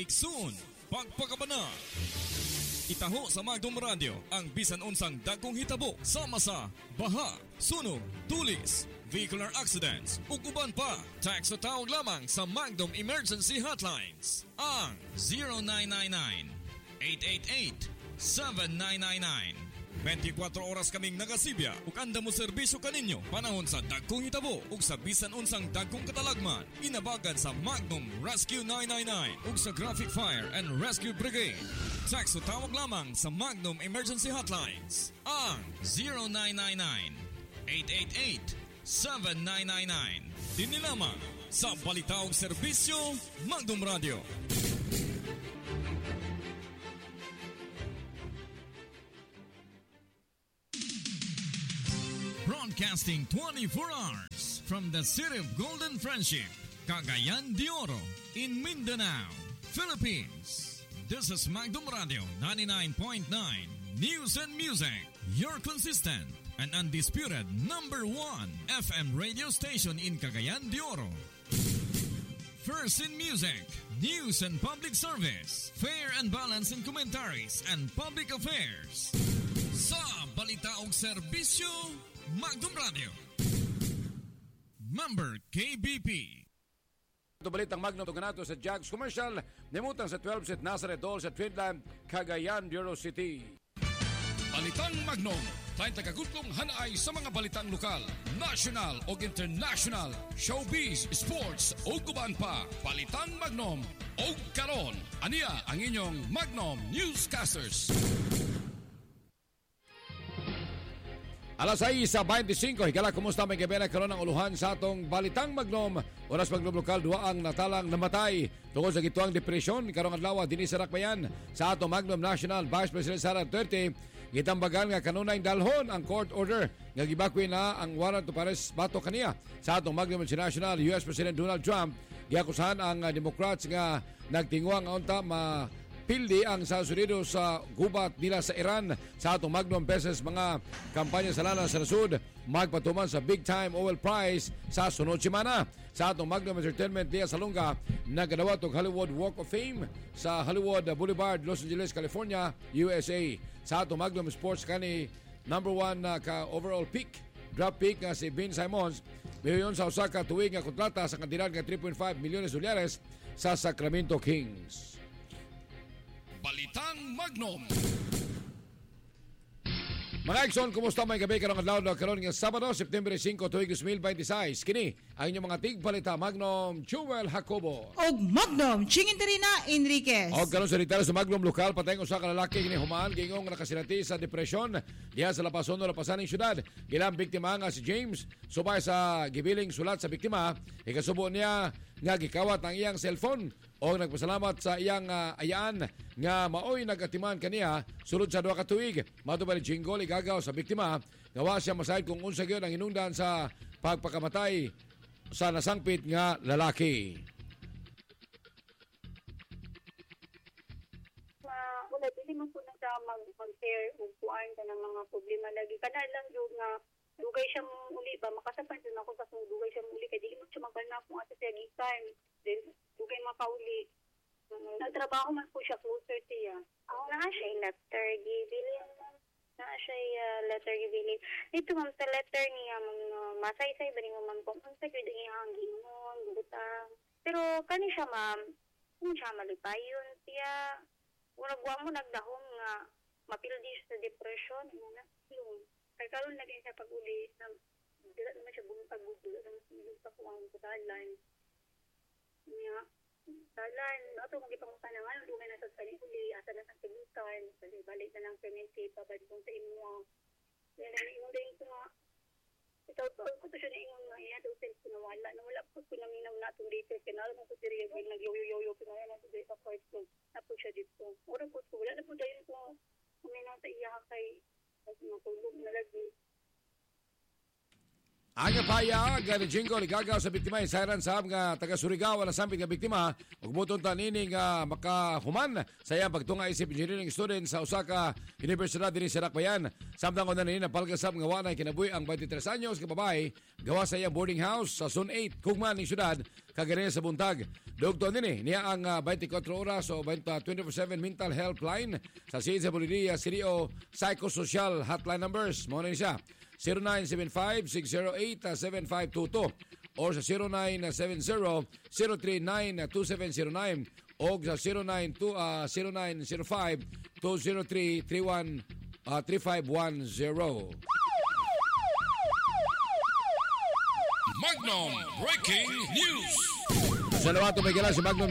Iksun, pagpakabana. Itaho sa Magdom Radio ang bisan unsang dagkong hitabo sama sa baha, sunog, tulis, vehicular accidents ug uban pa. Text o tawag lamang sa Magdom Emergency Hotlines ang 0999-888-7999. 24 oras kaming nagasibya ug anda mo serbisyo kaninyo panahon sa dagkong hitabo ug sa bisan unsang dagkong katalagman. Inabagan sa Magnum Rescue 999 ug sa Graphic Fire and Rescue Brigade. Text o tawag lamang sa Magnum Emergency Hotlines ang 0999-888-7999. Dini lamang sa balita ug serbisyo Magnum Radio. Broadcasting 24 hours from the city of Golden Friendship, Cagayan de Oro, in Mindanao, Philippines. This is Magdom Radio 99.9 News and Music, your consistent and undisputed number 1 FM radio station in Cagayan de Oro. First in music, news and public service, fair and balanced in commentaries and public affairs. Sa balita ug serbisyo, Magdom Radio. Member KBP. Ito balitang Magno Tuganato sa Jags Commercial. Nimutan sa 12 St. Nazareth Hall sa Twinland, Cagayan de Oro City. Balitang Magno. Tayo tagagutlong hanay sa mga balitang lokal, national o international, showbiz, sports o guban pa. Balitang Magnom o karon. Aniya ang inyong Magnom Newscasters. Alas 6:25, higala kumusta may gabi na karon ang uluhan sa atong Balitang Magnom. Oras Magnom Lokal, dua ang natalang namatay tungkol sa gituang depresyon karong adlaw dinhi sa Rakbayan. Sa atong Magnom National Vice President Sara Duterte, gitambagan nga kanunay dalhon ang court order nga gibakoy na ang warrant to arrest bato kaniya. Sa atong Magnom International, US President Donald Trump giakusahan ang Democrats nga nagtingwa nga unta pildi ang Estados Unidos sa gubat nila sa Iran. Sa atong Magnom beses mga kampanya sa lalas sa nasud magpatuman sa big time oil price sa sunod semana. Sa atong Magnom Entertainment Dia Salonga nagadawat og Hollywood Walk of Fame sa Hollywood Boulevard, Los Angeles, California, USA. Sa atong Magnom Sports kani number 1 ka overall pick draft pick nga si Ben Simmons mayon sa usa ka tuig nga kontrata sa kandidat nga $3.5 milyon sa Sacramento Kings. Balitang Magnom. Mga Ikson, kumusta may gabi karong adlaw na karon nga Sabado, September 5, tuig 2026. Kini ang inyong mga tigbalita Magnom Jewel Jacobo og Magnom Chinginterina Enriquez. Og karon sa detail sa Magnom Lokal, patayong usa ka lalaki kini humaan gingong nakasilati sa depresyon diha sa Lapasono, Lapasaning syudad. Ilang biktima nga si James subay sa gibiling sulat sa biktima, ikasubo niya nga gikawat ang iyang cellphone o nagpasalamat sa iyang ayaan nga maoy nagatiman kaniya sulod sa 2 ka tuig. Matubali Jinggol igagaw sa biktima, gawa siya masayad kung unsa gyud ang hinungdan sa pagpakamatay sa nasangpit nga lalaki. Wala, dili man po na sa mag-compare o kuhaan ka ng mga problema lagi. Kana lang yung dugay siya muli ba, makasapan din ako sa dugay siya muli, kaya di mo siya magbanap mo asa siya time. Then, dugay mapauli. Nagtrabaho man po siya closer to siya. Ako na siya letter gibilin. Na siya letter gibilin. Ito ma'am, sa letter niya, masaysay ba niyo ma'am kung unsa gyud ang gingon, butang. Pero kani siya ma'am, kung siya malipayon siya, uragwa mo nagdahom nga mapildi sa depression, na yung kay karon lagi siya pag-uli na dila naman siya pag-uli ng sa kuwang kutalan niya talan ato kung ipangutanangan dugay na sa uli asa na sa tibutan balik na lang permanente pabalik kung sa imo yan ang ingon din ko nga ito ko to siya na ingon nga iya daw self na wala po ko namin na itong dito kinala mo ko siriya ko nag-yoyo pinaya na today sa court ko na po siya dito ura po ko wala na po dahil ko kuminan sa iya kay matulog na lagi. Ang payag ni Jingo ligagaw sa biktima Siren Sab nga taga Surigao na samping nga biktima ug muton tanini nga makahuman sa iyang pagtunga isip engineering student sa usa ka universidad dinhi sa Rakbayan. Samtang ko na nini napalgasab nga wanay kinabuhi ang 23 anyos ka babae gawa sa iyang boarding house sa Zone 8 Kugman ning syudad kagani sa buntag. Dugto nini niya ang 24 oras o 24/7 mental helpline sa CSWD CDO Psychosocial hotline numbers. Mo ni siya 0975-608-7522 or sa 0970-039-2709 o sa 0905-203-3510. Magnum Breaking News. Sa nawato may kailan si Magnum